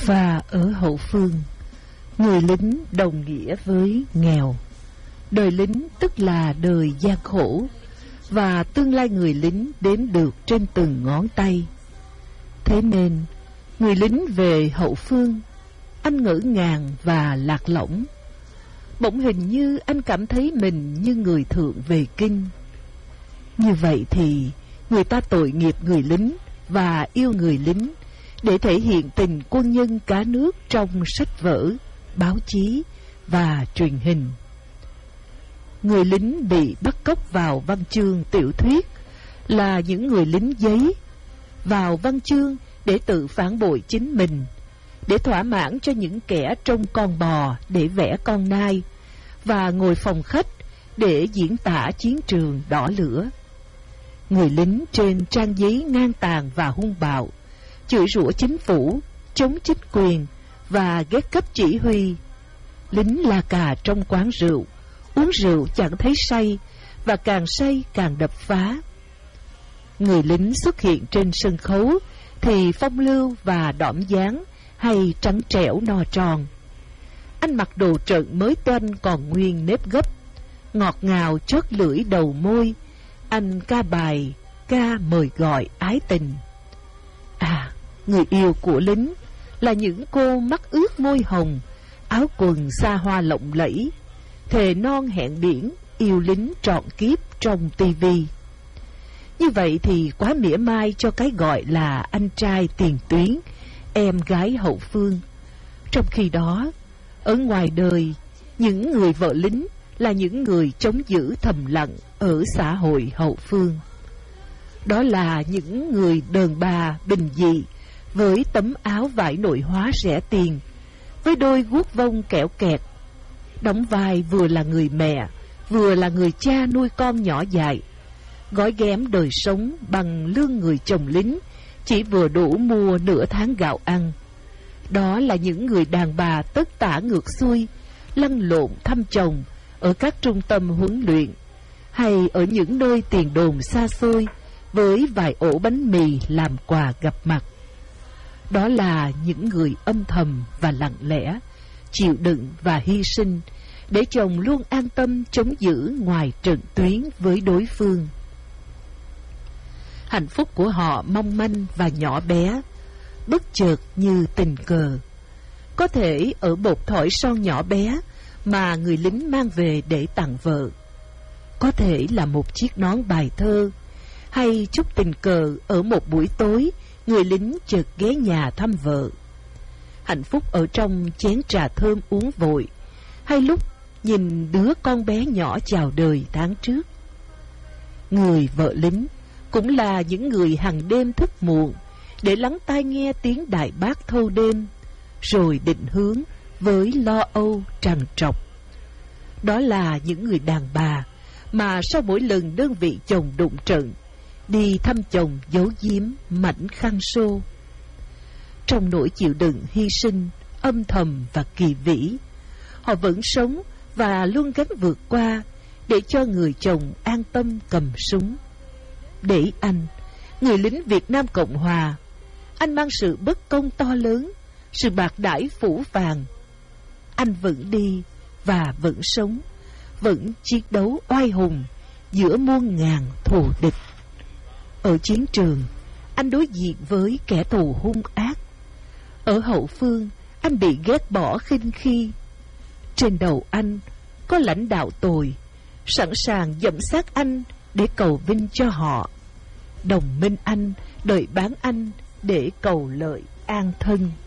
Và ở hậu phương, người lính đồng nghĩa với nghèo. Đời lính tức là đời gian khổ, và tương lai người lính đếm được trên từng ngón tay. Thế nên, người lính về hậu phương, anh ngỡ ngàng và lạc lõng. Bỗng hình như anh cảm thấy mình như người thượng về kinh. Như vậy thì người ta tội nghiệp người lính và yêu người lính để thể hiện tình quân nhân cá nước trong sách vở, báo chí và truyền hình. Người lính bị bắt cóc vào văn chương tiểu thuyết là những người lính giấy, vào văn chương để tự phản bội chính mình, để thỏa mãn cho những kẻ trông con bò để vẽ con nai, và ngồi phòng khách để diễn tả chiến trường đỏ lửa. Người lính trên trang giấy ngang tàn và hung bạo, chửi rủa chính phủ, chống chính quyền và ghét cấp chỉ huy. Lính la cà trong quán rượu, uống rượu chẳng thấy say, và càng say càng đập phá. Người lính xuất hiện trên sân khấu thì phong lưu và đỏm dáng, hay trắng trẻo no tròn. Anh mặc đồ trận mới toanh còn nguyên nếp gấp, ngọt ngào chót lưỡi đầu môi. Anh ca bài ca mời gọi ái tình. À, người yêu của lính là những cô mắt ướt môi hồng, áo quần xa hoa lộng lẫy, thề non hẹn biển, yêu lính trọn kiếp trong tivi. Như vậy thì quá mỉa mai cho cái gọi là anh trai tiền tuyến, em gái hậu phương. Trong khi đó, ở ngoài đời, những người vợ lính là những người chống giữ thầm lặng ở xã hội hậu phương. Đó là những người đàn bà bình dị, với tấm áo vải nội hóa rẻ tiền, với đôi guốc vông kẽo kẹt, đóng vai vừa là người mẹ, vừa là người cha nuôi con nhỏ dại, gói ghém đời sống bằng lương người chồng lính, chỉ vừa đủ mua nửa tháng gạo ăn. Đó là những người đàn bà tất tả ngược xuôi, lăn lộn thăm chồng ở các trung tâm huấn luyện, hay ở những nơi tiền đồn xa xôi, với vài ổ bánh mì làm quà gặp mặt. Đó là những người âm thầm và lặng lẽ, chịu đựng và hy sinh, để chồng luôn an tâm chống giữ ngoài trận tuyến với đối phương. Hạnh phúc của họ mong manh và nhỏ bé, bất chợt như tình cờ. Có thể ở bột thỏi son nhỏ bé mà người lính mang về để tặng vợ. Có thể là một chiếc nón bài thơ, hay chút tình cờ ở một buổi tối người lính chợt ghé nhà thăm vợ. Hạnh phúc ở trong chén trà thơm uống vội, hay lúc nhìn đứa con bé nhỏ chào đời tháng trước. Người vợ lính cũng là những người hàng đêm thức muộn để lắng tai nghe tiếng đại bác thâu đêm, rồi định hướng với lo âu trằn trọc. Đó là những người đàn bà mà sau mỗi lần đơn vị chồng đụng trận, đi thăm chồng giấu giếm mảnh khăn xô. Trong nỗi chịu đựng hy sinh âm thầm và kỳ vĩ, họ vẫn sống và luôn gắng vượt qua để cho người chồng an tâm cầm súng. Để anh, người lính Việt Nam Cộng Hòa, anh mang sự bất công to lớn, sự bạc đãi phủ phàng. Anh vẫn đi và vẫn sống, vẫn chiến đấu oai hùng giữa muôn ngàn thù địch. Ở chiến trường, anh đối diện với kẻ thù hung ác. Ở hậu phương, anh bị ghét bỏ khinh khi. Trên đầu anh có lãnh đạo tồi, sẵn sàng dẫm sát anh để cầu vinh cho họ. Đồng minh anh đợi bán anh để cầu lợi an thân.